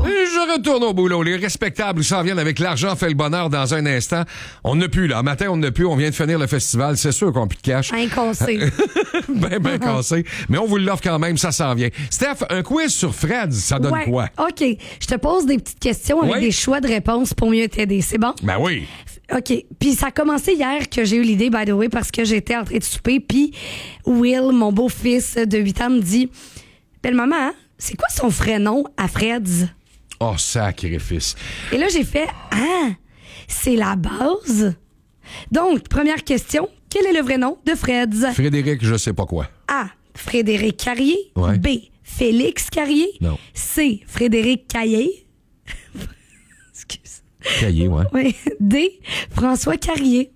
Je retourne au boulot. Les respectables s'en viennent avec l'argent fait le bonheur dans un instant. On n'a plus, là. Un matin, on n'a plus. On vient de finir le festival. C'est sûr qu'on n'a plus de cash. Incassé. ben cassé. Mais on vous l'offre quand même. Ça s'en vient. Steph, un quiz sur Fred, ça donne quoi? OK. Je te pose des petites questions avec des choix de réponses pour mieux t'aider. C'est bon? Ben oui. OK. Puis ça a commencé hier que j'ai eu l'idée, by the way, parce que j'étais en train de souper. Puis Will, mon beau-fils de 8 ans, me dit « Belle maman, hein? C'est quoi son vrai nom à Fred's? » Oh, sacrifice. Et là, j'ai fait « Ah, c'est la base? » Donc, première question, quel est le vrai nom de Fred's? Frédéric, je sais pas quoi. A. Frédéric Carrier. Ouais. B. Félix Carrier. Non. C. Frédéric Caillé. Excuse. Caillé, ouais. Oui. D. François Carrier.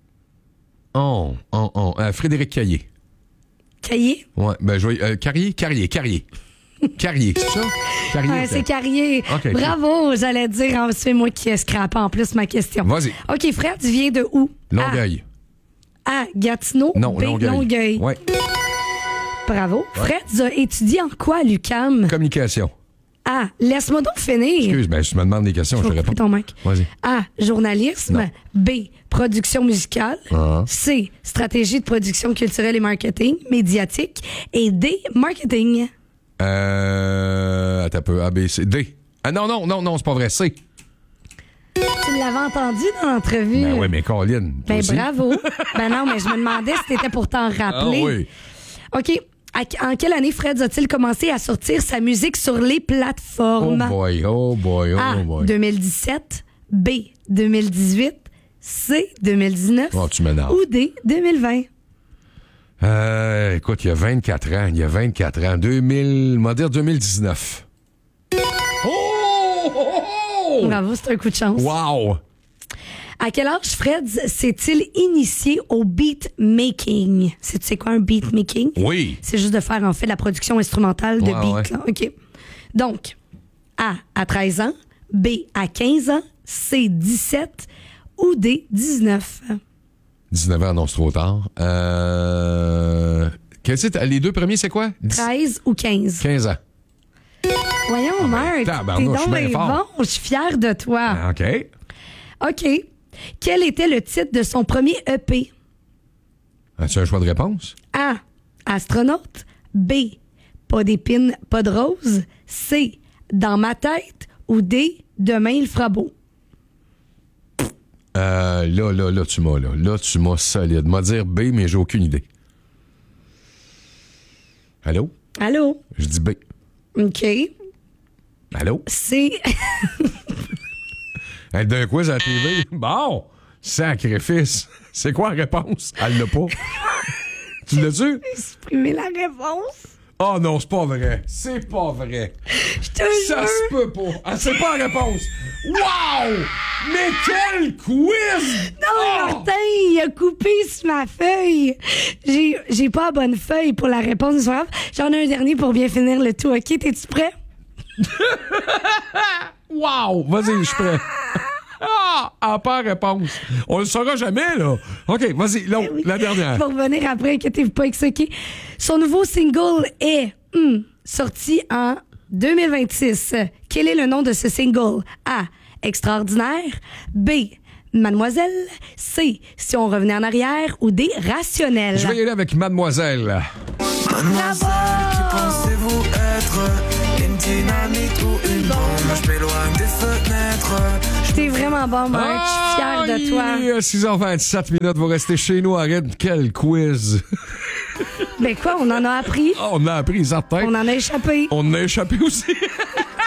Frédéric Caillé. Caillé? Ouais, ben je vais... Carrier. Carrier, c'est ça? Carrier. Ouais, c'est Carrier. Okay, bravo, j'allais dire. C'est moi qui ai scrappé en plus ma question. Vas-y. OK, Fred, tu viens de où? Longueuil. A. Gatineau. Non, B. Longueuil. Ouais. Bravo. Ouais. Fred, tu as étudié en quoi à l'UQAM? Communication. A. Laisse-moi donc finir. Excuse, ben si tu me demandes des questions, je te réponds. Ton mic. Vas-y. A. Journalisme. Non. B. Production musicale. C. Stratégie de production culturelle et marketing médiatique. Et D. Marketing. Attends un peu. A, B, C, D. Ah non, c'est pas vrai. C. Tu l'avais entendu dans l'entrevue. Ben oui, mais Colin. Ben bravo. Ben non, mais je me demandais si t'étais pour t'en rappeler. Ah oui. OK. En quelle année Fred a-t-il commencé à sortir sa musique sur les plateformes? Oh boy. A. 2017. B. 2018. C. 2019. Oh, tu m'énerves. Ou D. 2020. Écoute, il y a 24 ans. 2000, on va dire 2019. Oh! Bravo, c'est un coup de chance. Wow! À quel âge Fred s'est-il initié au beatmaking? C'est quoi un beatmaking? Oui. C'est juste de faire, en fait, la production instrumentale de beat. Là. OK. Donc, A, à 13 ans. B, à 15 ans. C, 17. Ou D, 19. 19 ans, non, c'est trop tard. Les deux premiers, c'est quoi? 13 ou 15? 15 ans. Voyons, Marc, t'es donc bien bon. Je suis fière de toi. OK. Quel était le titre de son premier EP? As-tu un choix de réponse? A, astronaute. B, pas d'épines, pas de rose. C, dans ma tête. Ou D, demain il fera beau. Là, tu m'as, là. Là, tu m'as solide. M'a dire B, mais j'ai aucune idée. Allô? Allô? Je dis B. OK. Allô? C. Elle d'un quiz à la TV. Bon! Sacrifice. C'est quoi la réponse? Elle l'a pas. Tu l'as-tu? J'ai supprimé la réponse. Oh non, c'est pas vrai. C'est pas vrai. Je te jure. Ça se peut pas. Ah, c'est pas la réponse. Wow! Mais quel quiz! Non, Martin, il a coupé sur ma feuille. J'ai pas la bonne feuille pour la réponse. C'est pas grave. J'en ai un dernier pour bien finir le tout. OK, t'es-tu prêt? Wow! Vas-y, je suis prêt. Pas réponse. On le saura jamais, là. OK, vas-y, la dernière. Je vais revenir après, inquiétez-vous pas avec ça, OK? Son nouveau single est sorti en 2026. Quel est le nom de ce single? A. Extraordinaire. B. Mademoiselle. C. Si on revenait en arrière. Ou D. Rationnel. Je vais y aller avec Mademoiselle. Mademoiselle, qui pensez-vous être? Une dynamite ou une bombe? Je m'éloigne des fenêtres. T'es vraiment bon, Marc. Je suis fière de toi. 6h27 minutes, vous restez chez nous. Arrête, quel quiz. Ben quoi, on en a appris. On a appris, certain. On en a échappé. On en a échappé aussi.